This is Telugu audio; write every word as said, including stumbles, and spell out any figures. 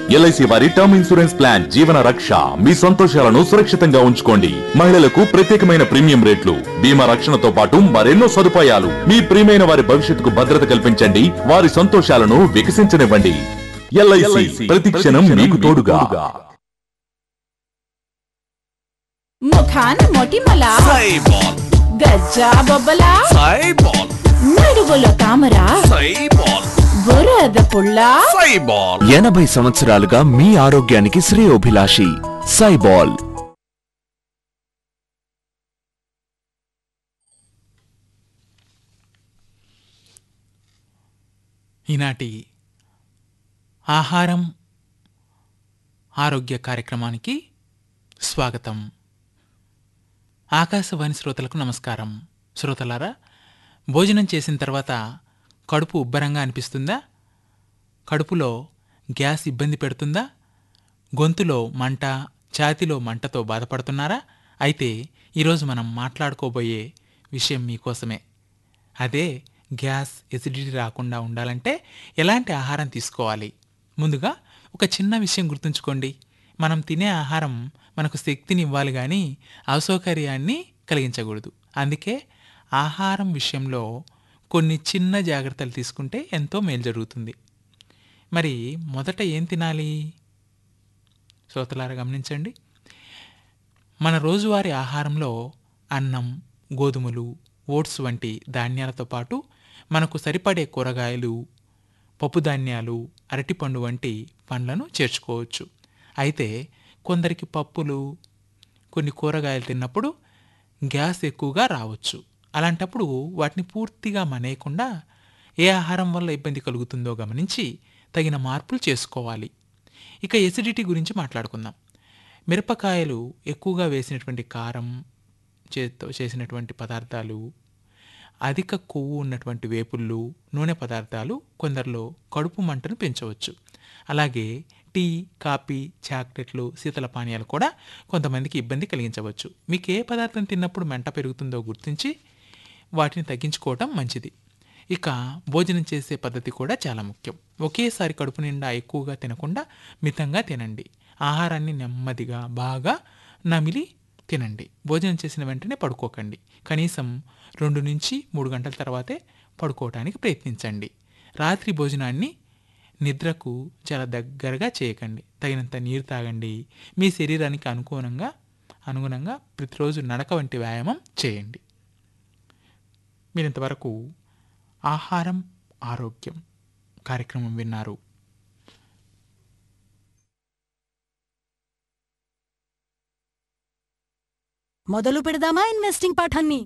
ఎల్ఐసి వారి టర్మ్ ఇన్సూరెన్స్ ప్లాన్ జీవన రక్ష మీ సంతోషాలను సురక్షితంగా ఉంచుకోండి. మహిళలకు ప్రత్యేకమైన ప్రీమియం రేట్లు, బీమా రక్షణతో పాటు మరెన్నో సదుపాయాలు. మీ ప్రియమైన వారి భవిష్యత్తుకు భద్రత కల్పించండి, వారి సంతోషాలను వికసించనివ్వండి. ఎల్ఐసి ప్రతి క్షణం మీకు తోడుగా. ముఖాన మొటిమల సైబాల్, గజ్జా బొబ్బల సైబాల్, నడువులో తామర సైబాల్, బురద పుల్ల సైబాల్. ఎనభై సంవత్సరాలుగా మీ ఆరోగ్యానికి శ్రేయోభిలాషి సైబాల్. ఈనాటి ఆహారం ఆరోగ్య కార్యక్రమానికి స్వాగతం. ఆకాశవాణి శ్రోతలకు నమస్కారం. శ్రోతలారా, భోజనం చేసిన తర్వాత కడుపు ఉబ్బరంగా అనిపిస్తుందా? కడుపులో గ్యాస్ ఇబ్బంది పెడుతుందా? గొంతులో మంట, ఛాతీలో మంటతో బాధపడుతున్నారా? అయితే ఈరోజు మనం మాట్లాడుకోబోయే విషయం మీకోసమే. అదే గ్యాస్, ఎసిడిటీ రాకుండా ఉండాలంటే ఎలాంటి ఆహారం తీసుకోవాలి? ముందుగా ఒక చిన్న విషయం గుర్తుంచుకోండి. మనం తినే ఆహారం మనకు శక్తిని ఇవ్వాలి కానీ అసౌకర్యాన్ని కలిగించకూడదు. అందుకే ఆహారం విషయంలో కొన్ని చిన్న జాగ్రత్తలు తీసుకుంటే ఎంతో మేలు జరుగుతుంది. మరి మొదట ఏం తినాలి? శ్రోతలారా గమనించండి. మన రోజువారీ ఆహారంలో అన్నం, గోధుమలు, ఓట్స్ వంటి ధాన్యాలతో పాటు మనకు సరిపడే కూరగాయలు, పప్పు ధాన్యాలు, అరటిపండు వంటి పండ్లను చేర్చుకోవచ్చు. అయితే కొందరికి పప్పులు, కొన్ని కూరగాయలు తిన్నప్పుడు గ్యాస్ ఎక్కువగా రావచ్చు. అలాంటప్పుడు వాటిని పూర్తిగా మానేయకుండా ఏ ఆహారం వల్ల ఇబ్బంది కలుగుతుందో గమనించి తగిన మార్పులు చేసుకోవాలి. ఇక ఎసిడిటీ గురించి మాట్లాడుకుందాం. మిరపకాయలు ఎక్కువగా వేసినటువంటి కారం, చేతో చేసినటువంటి పదార్థాలు, అధిక కొవ్వు ఉన్నటువంటి వేపుళ్ళు, నూనె పదార్థాలు కొందరిలో కడుపు మంటను పెంచవచ్చు. అలాగే టీ, కాఫీ, చాక్లెట్లు, శీతల పానీయాలు కూడా కొంతమందికి ఇబ్బంది కలిగించవచ్చు. మీకు ఏ పదార్థం తిన్నప్పుడు మంట పెరుగుతుందో గుర్తించి వాటిని తగ్గించుకోవటం మంచిది. ఇక భోజనం చేసే పద్ధతి కూడా చాలా ముఖ్యం. ఒకేసారి కడుపు నిండా ఎక్కువగా తినకుండా మితంగా తినండి. ఆహారాన్ని నెమ్మదిగా బాగా నమిలి తినండి. భోజనం చేసిన వెంటనే పడుకోకండి. కనీసం రెండు నుంచి మూడు గంటల తర్వాతే పడుకోవటానికి ప్రయత్నించండి. రాత్రి భోజనాన్ని నిద్రకు చాలా దగ్గరగా చేయకండి. తగినంత నీరు తాగండి. మీ శరీరానికి అనుగుణంగా అనుగుణంగా ప్రతిరోజు నడక వంటి వ్యాయామం చేయండి. మీరు ఇంతవరకు ఆహారం ఆరోగ్యం కార్యక్రమం విన్నారు. మొదలు పెడదామా ఇన్వెస్టింగ్ పాఠాన్ని?